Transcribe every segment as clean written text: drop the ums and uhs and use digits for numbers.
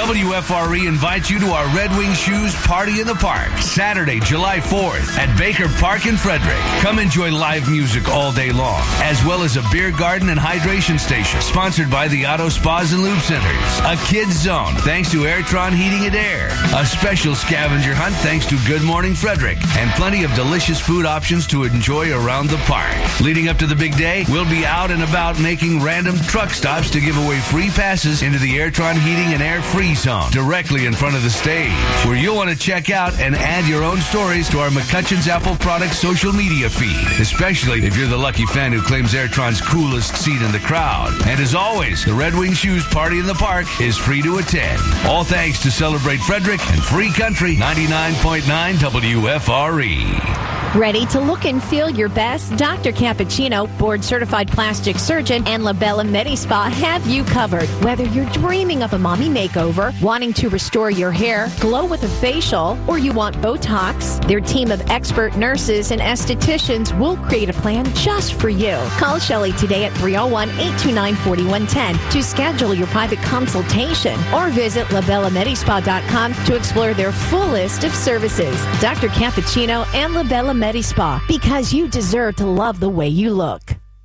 WFRE invites you to our Red Wing Shoes Party in the Park, Saturday, July 4th at Baker Park in Frederick. Come enjoy live music all day long, as well as a beer garden and hydration station, sponsored by the Auto Spas and Lube Centers. A kids zone, thanks to Airtron Heating and Air. A special scavenger hunt, thanks to Good Morning Frederick. And plenty of delicious food options to enjoy around the park. Leading up to the big day, we'll be out and about making random truck stops to give away free passes into the Airtron Heating and Air Free Zone, directly in front of the stage, where you'll want to check out and add your own stories to our McCutcheon's Apple Products social media feed, especially if you're the lucky fan who claims Airtron's coolest seat in the crowd. And as always, the Red Wing Shoes Party in the Park is free to attend. All thanks to Celebrate Frederick and Free Country 99.9 WFRE. Ready to look and feel your best? Dr. Cappuccino, board-certified plastic surgeon, and Labella MediSpa have you covered. Whether you're dreaming of a mommy makeover, wanting to restore your hair, glow with a facial, or you want Botox, their team of expert nurses and estheticians will create a plan just for you. Call Shelley today at 301-829-4110 to schedule your private consultation, or visit LabellaMediSpa.com to explore their full list of services. Dr. Cappuccino and Labella MediSpa, because you deserve to love the way you look.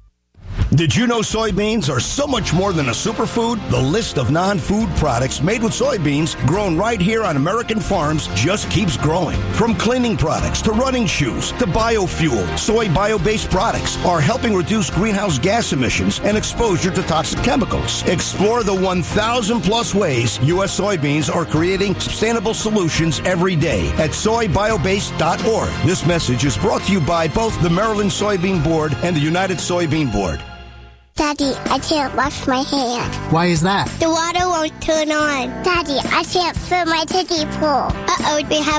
Did you know soybeans are so much more than a superfood? The list of non-food products made with soybeans grown right here on American farms just keeps growing. From cleaning products to running shoes to biofuel, soy bio-based products are helping reduce greenhouse gas emissions and exposure to toxic chemicals. Explore the 1,000 plus ways U.S. soybeans are creating sustainable solutions every day at soybiobased.org. This message is brought to you by both the Maryland Soybean Board and the United Soybean Board. Daddy, I can't wash my hands. Why is that? The water won't turn on. Daddy, I can't fill my kiddie pool. Uh-oh, we have